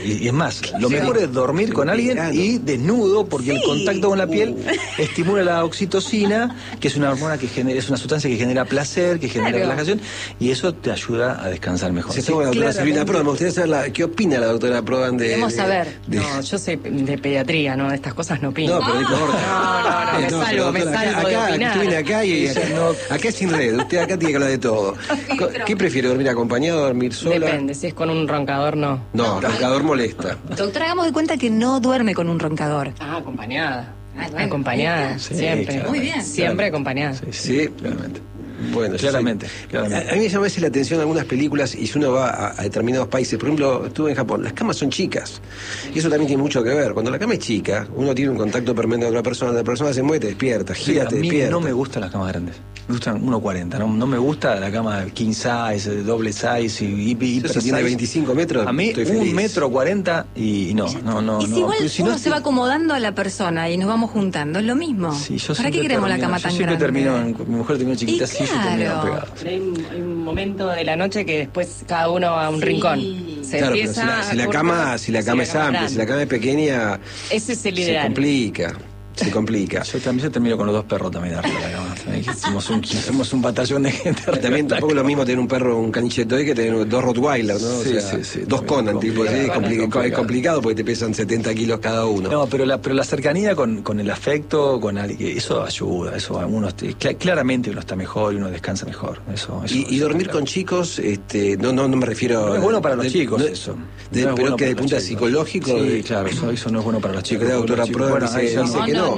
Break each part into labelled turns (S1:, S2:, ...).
S1: Y es más, lo mejor es dormir con alguien y desnudo, porque el contacto con la piel estimula la oxitocina, que es una hormona que genera, es una sustancia que genera placer, que genera relajación, y eso te ayuda a descansar mejor.
S2: Si estamos con la doctora Silvina Prodan, me gustaría saber qué opina la doctora Prodan de...
S3: Queremos saber. No, yo soy de pediatría, ¿no? De estas cosas no opino.
S2: No, pero no importa.
S3: Me salgo de opinar.
S2: Usted viene acá y acá es sin red. Usted acá tiene que hablar de todo. ¿Qué prefiere, dormir acompañado o dormir sola?
S3: Depende, si es con un roncador, no.
S2: No, roncador molesta.
S4: Doctora, hagamos de cuenta que no duerme con un roncador.
S3: Acompañada. Acompañada, siempre.
S4: Muy bien.
S3: Siempre acompañada.
S2: Sí, claramente. Bueno,
S1: claramente.
S2: A mí me llama a veces la atención algunas películas, y si uno va a determinados países, por ejemplo, estuve en Japón, las camas son chicas, y eso también tiene mucho que ver. Cuando la cama es chica, uno tiene un contacto permanente con otra persona, la persona se mueve, te despierta, gira, te despierta.
S1: No me gustan las camas grandes, me gustan 1.40, no me gusta la cama king size, doble size y hiper size.
S2: Tiene 25 metros,
S1: a mí 1.40 m y no.
S4: Y si igual uno se va acomodando a la persona y nos vamos juntando, es lo mismo.
S1: Sí,
S4: ¿Para qué queremos la cama tan grande?
S1: Mi mujer terminó chiquita así.
S4: Claro.
S3: Hay un momento de la noche que después cada uno a un rincón. Se empieza
S2: pero si la cama es amplia, si la cama es pequeña,
S3: ese es el ideal.
S2: Se complica.
S1: Yo también termino con los dos perros también arriba de la cama. Somos un batallón de gente.
S2: También tampoco es lo mismo tener un perro, un caniche toy, que tener dos Rottweiler, ¿no?
S1: Sí,
S2: dos Conan, tipo, es complicado porque te pesan 70 kilos cada uno.
S1: No, pero la cercanía con el afecto, con alguien, eso ayuda, claramente uno está mejor y uno descansa mejor.
S2: Y dormir con chicos, no me refiero...
S1: No es bueno para los chicos eso.
S2: Pero que desde el punto de psicológico...
S1: Sí, claro, eso no es bueno para los chicos.
S2: La doctora Prodan dice que no.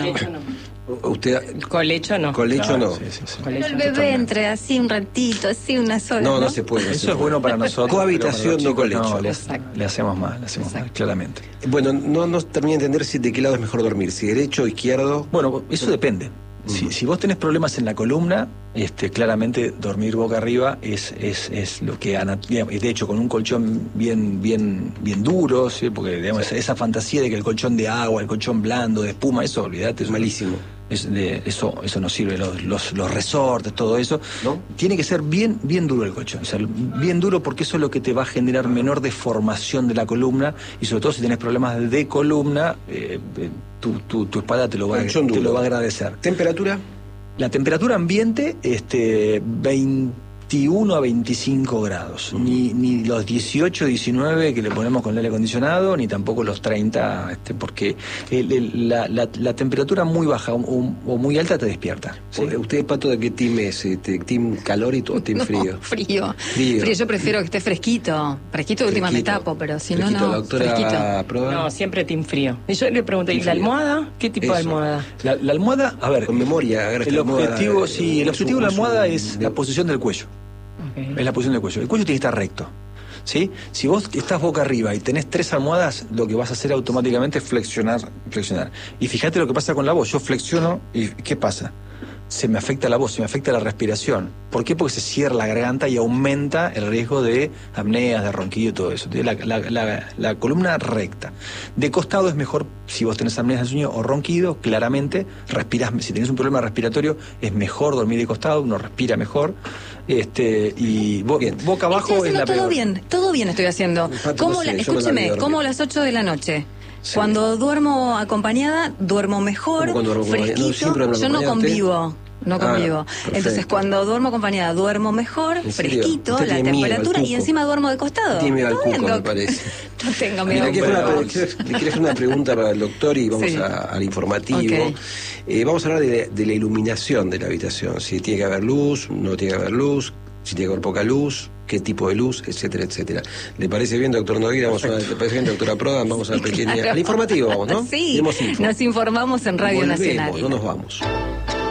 S3: Usted colecho no.
S2: Colecho no.
S4: Pero el bebé entre así un ratito, así unas horas.
S2: No se puede.
S1: Eso es bueno para nosotros.
S2: Cohabitación, no colecho.
S1: No, le hacemos mal, claramente.
S2: Bueno, no terminé de entender de qué lado es mejor dormir, si derecho o izquierdo.
S1: Bueno, eso depende. Si vos tenés problemas en la columna, claramente dormir boca arriba es lo que, de hecho, con un colchón bien duro, ¿sí? Porque digamos, esa fantasía de que el colchón de agua, el colchón blando, de espuma, eso, olvídate, es malísimo. Eso no sirve, los resortes, todo eso, ¿no? Tiene que ser bien duro el colchón, o sea, bien duro, porque eso es lo que te va a generar menor deformación de la columna, y sobre todo si tenés problemas de columna, tu espalda te lo va a agradecer.
S2: ¿Temperatura?
S1: La temperatura ambiente, 21 a 25 grados. Ni los 18, 19 que le ponemos con el aire acondicionado, ni tampoco los 30, porque la temperatura muy baja o muy alta te despierta.
S2: ¿Sí? ¿Usted, Pato, de qué team es? ¿Team calor o team frío?
S4: Frío. Yo prefiero que esté fresquito. Fresquito de última me tapo, pero si no, no.
S2: La doctora Prodan.
S3: No, siempre team frío. Y yo le pregunté, ¿y la almohada? ¿Qué tipo de almohada?
S1: La almohada, a ver.
S2: Con memoria.
S1: El objetivo de la almohada es la posición del cuello. Es la posición del cuello. El cuello tiene que estar recto, ¿sí? Si vos estás boca arriba y tenés 3 almohadas, lo que vas a hacer automáticamente es flexionar. Y fíjate lo que pasa con la voz. Yo flexiono y ¿qué pasa? Se me afecta la voz, se me afecta la respiración. ¿Por qué? Porque se cierra la garganta y aumenta el riesgo de apneas, de ronquido y todo eso. La columna recta. De costado es mejor, si vos tenés apneas de sueño o ronquido, claramente respirás. Si tenés un problema respiratorio, es mejor dormir de costado, uno respira mejor. Y boca abajo es la peor.
S4: Todo bien estoy haciendo. Escúcheme, como a las 8 de la noche. Sí. Cuando duermo acompañada, duermo mejor, fresquito. Yo no convivo. Entonces, cuando duermo acompañada, duermo mejor, fresquito, la temperatura, y encima duermo de costado.
S2: Tiene miedo al cuco, me parece.
S4: No tengo miedo.
S2: Le quiero hacer una pregunta para el doctor y vamos al informativo. Okay. Vamos a hablar de la iluminación de la habitación. Si tiene que haber luz, no tiene que haber luz, si tiene que haber poca luz, qué tipo de luz, etcétera, etcétera. ¿Le parece bien, doctor Nogueira? ¿Le parece bien, doctora Prodan? Vamos a la pequeña... Al informativo vamos, ¿no?
S4: Sí, nos informamos en Radio Nacional.
S2: No nos vamos.